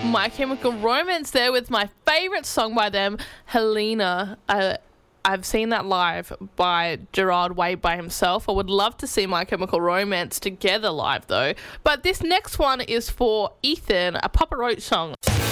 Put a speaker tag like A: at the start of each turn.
A: My Chemical Romance there with my favourite song by them, Helena. I've seen that live by Gerard Way by himself. I would love to see My Chemical Romance together live though. But this next one is for Ethan, a Papa Roach song.